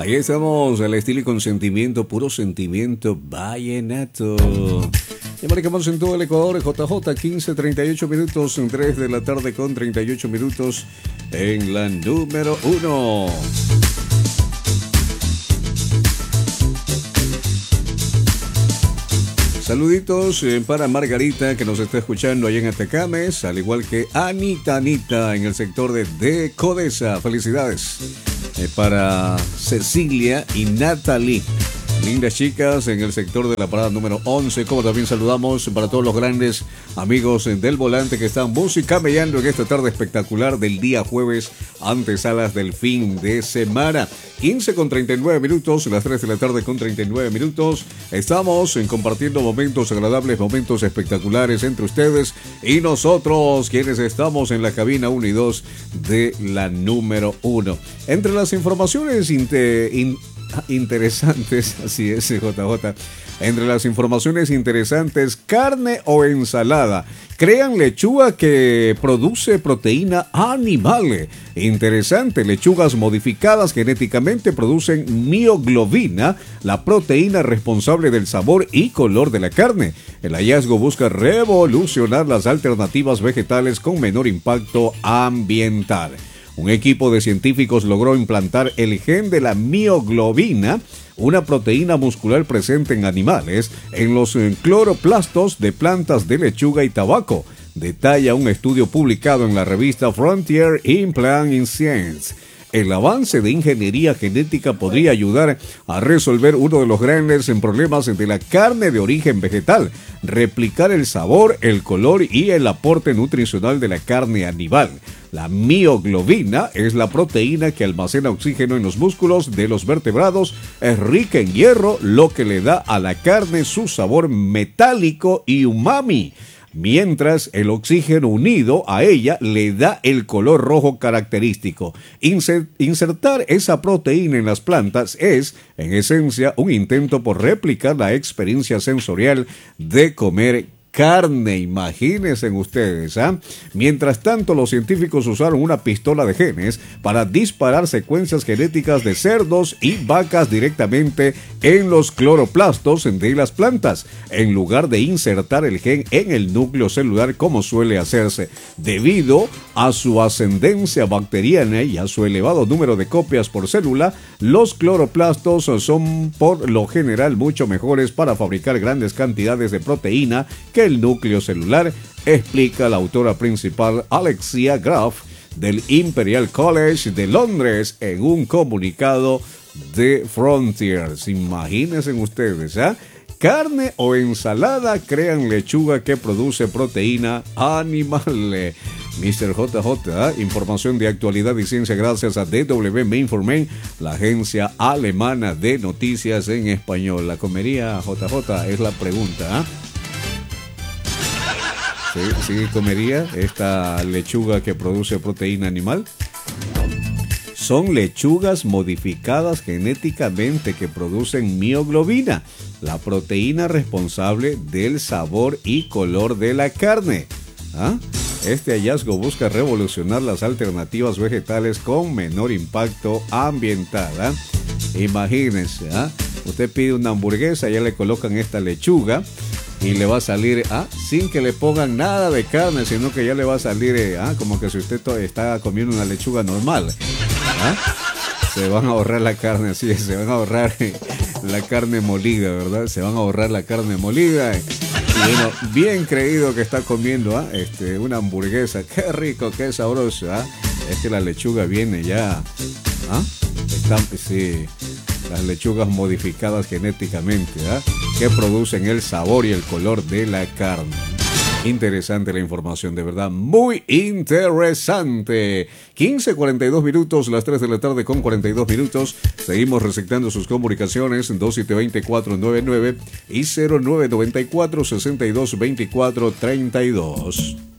Ahí estamos, el estilo y consentimiento, puro sentimiento vallenato. Y marcamos en todo el Ecuador, JJ, 15:38 minutos, 3 de la tarde con 38 minutos en la número 1. Saluditos para Margarita, que nos está escuchando allá en Atacames, al igual que Anita en el sector de Codesa. Felicidades para Cecilia y Natalie. Lindas chicas en el sector de la parada número 11, como también saludamos para todos los grandes amigos del volante que están musicamellando en esta tarde espectacular del día jueves, antesalas del fin de semana. 15:39 minutos, las 3 de la tarde con 39 minutos. Estamos compartiendo momentos agradables, momentos espectaculares entre ustedes y nosotros, quienes estamos en la cabina 1 y 2 de la número 1. Entre las informaciones interesantes, así es, JJ. Entre las informaciones interesantes, carne o ensalada. Crean lechuga que produce proteína animal. Interesante, lechugas modificadas genéticamente producen mioglobina, la proteína responsable del sabor y color de la carne. El hallazgo busca revolucionar las alternativas vegetales con menor impacto ambiental. Un equipo de científicos logró implantar el gen de la mioglobina, una proteína muscular presente en animales, en los cloroplastos de plantas de lechuga y tabaco, detalla un estudio publicado en la revista Frontier in Plant Science. El avance de ingeniería genética podría ayudar a resolver uno de los grandes problemas de la carne de origen vegetal: replicar el sabor, el color y el aporte nutricional de la carne animal. La mioglobina es la proteína que almacena oxígeno en los músculos de los vertebrados, es rica en hierro, lo que le da a la carne su sabor metálico y umami, mientras el oxígeno unido a ella le da el color rojo característico. Insertar esa proteína en las plantas es, en esencia, un intento por replicar la experiencia sensorial de comer carne, imagínense ustedes, ¿ah? Mientras tanto, los científicos usaron una pistola de genes para disparar secuencias genéticas de cerdos y vacas directamente en los cloroplastos de las plantas, en lugar de insertar el gen en el núcleo celular como suele hacerse. Debido a su ascendencia bacteriana y a su elevado número de copias por célula, los cloroplastos son por lo general mucho mejores para fabricar grandes cantidades de proteína que el núcleo celular, explica la autora principal Alexia Graf del Imperial College de Londres en un comunicado de Frontiers. Imagínense ustedes, ¿eh? Carne o ensalada crean lechuga que produce proteína animal. Mr. JJ, información de actualidad y ciencia gracias a DW Mainformain, la agencia alemana de noticias en español. ¿La comería JJ? Es la pregunta, ¿eh? ¿Sí comería esta lechuga que produce proteína animal? Son lechugas modificadas genéticamente que producen mioglobina, la proteína responsable del sabor y color de la carne. ¿Ah? Este hallazgo busca revolucionar las alternativas vegetales con menor impacto ambiental. ¿Ah? Imagínense, ¿ah? Usted pide una hamburguesa, ya le colocan esta lechuga y le va a salir sin que le pongan nada de carne, sino que ya le va a salir como que si usted está comiendo una lechuga normal. Se van a ahorrar la carne, así es, se van a ahorrar la carne molida, ¿verdad? Se van a ahorrar la carne molida. Y uno bien creído que está comiendo una hamburguesa. Qué rico, qué sabroso. Es que la lechuga viene ya. Sí, las lechugas modificadas genéticamente, que producen el sabor y el color de la carne. Interesante la información, de verdad, muy interesante. 15:42 minutos, las 3 de la tarde con 42 minutos. Seguimos receptando sus comunicaciones 272499 y 0994-622432.